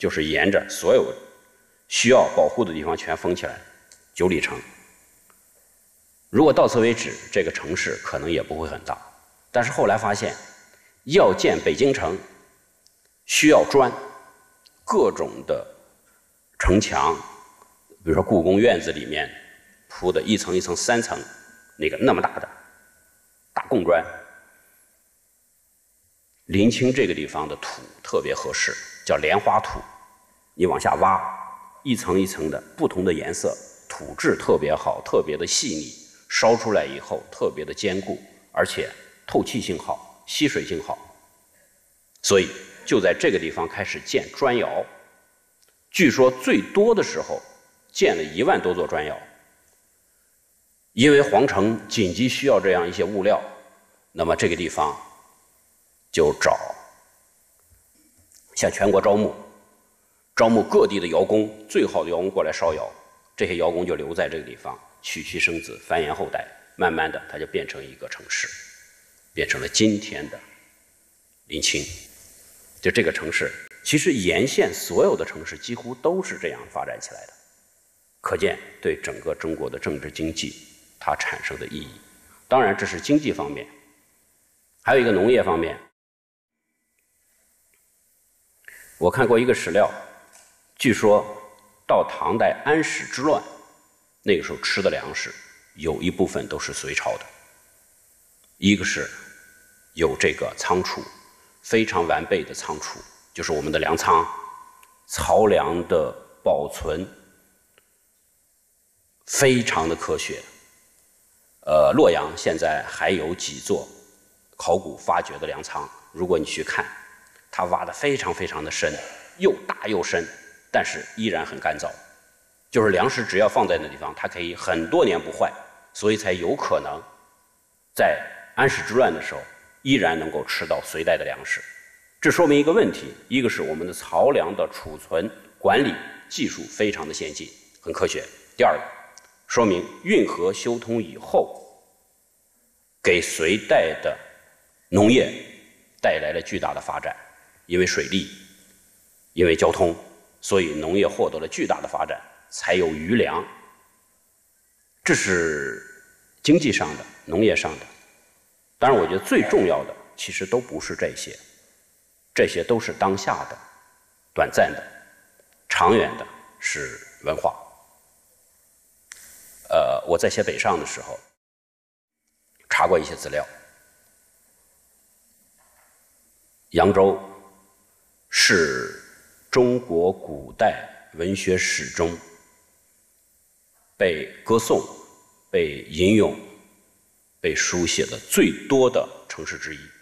就是沿着所有需要保护的地方全封起来，9里城。如果到此为止，这个城市可能也不会很大。但是后来发现，要建北京城，需要砖，各种的城墙，比如说故宫院子里面铺的一层一层3层，那么大的大贡砖。临清这个地方的土特别合适，叫莲花土。你往下挖，一层一层的不同的颜色，土质特别好，特别的细腻，烧出来以后特别的坚固，而且透气性好，吸水性好。所以就在这个地方开始建砖窑。据说最多的时候建了1万多座砖窑。因为皇城紧急需要这样一些物料，那么这个地方就向全国招募各地的窑工，最好的窑工过来烧窑。这些窑工就留在这个地方，娶妻生子，繁衍后代。慢慢的，它就变成一个城市，变成了今天的临清。就这个城市，其实沿线所有的城市几乎都是这样发展起来的，可见对整个中国的政治经济它产生的意义。当然，这是经济方面，还有一个农业方面。我看过一个史料，据说到唐代安史之乱，那个时候吃的粮食有一部分都是隋朝的。一个是有这个仓储，非常完备的仓储，就是我们的粮仓，漕粮的保存非常的科学。洛阳现在还有几座考古发掘的粮仓，如果你去看，它挖得非常非常的深，又大又深，但是依然很干燥。就是粮食只要放在那地方，它可以很多年不坏，所以才有可能在安史之乱的时候依然能够吃到隋代的粮食。这说明一个问题，一个是我们的漕粮的储存管理技术非常的先进，很科学。第二个，说明运河修通以后，给隋代的农业带来了巨大的发展。因为水利，因为交通，所以农业获得了巨大的发展，才有余粮。这是经济上的、农业上的。当然，我觉得最重要的其实都不是这些，这些都是当下的、短暂的，长远的是文化。我在写北上的时候查过一些资料，扬州是中国古代文学史中被歌颂、被吟咏、被书写的最多的城市之一。